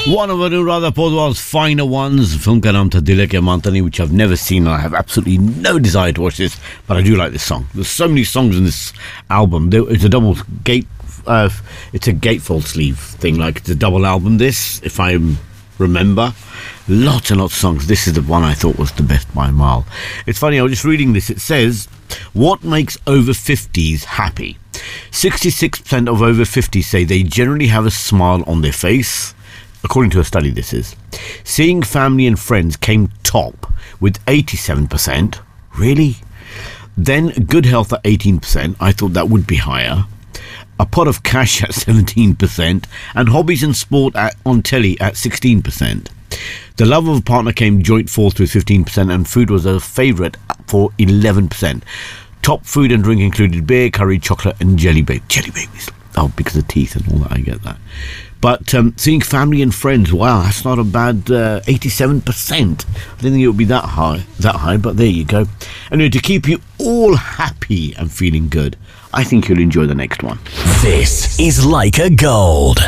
One of Anuradha Podwal's finer ones, film ka naam tha Dil Ke Mantani, which I've never seen and I have absolutely no desire to watch this, but I do like this song. There's so many songs in this album. It's a double gate, it's a gatefold sleeve thing, like it's a double album, this, if I remember. Lots and lots of songs. This is the one I thought was the best by a mile. It's funny, I was just reading this. It says, what makes over 50s happy? 66% of over 50s say they generally have a smile on their face. According to a study, this is. Seeing family and friends came top with 87%. Really? Then good health at 18%. I thought that would be higher. A pot of cash at 17%. And hobbies and sport on telly at 16%. The love of a partner came joint fourth with 15%, and food was a favourite for 11%. Top food and drink included beer, curry, chocolate and jelly babies. Oh, because of teeth and all that, I get that. But seeing family and friends, wow, that's not a bad 87%. I didn't think it would be that high, but there you go. Anyway, to keep you all happy and feeling good, I think you'll enjoy the next one. This is Like a Gold.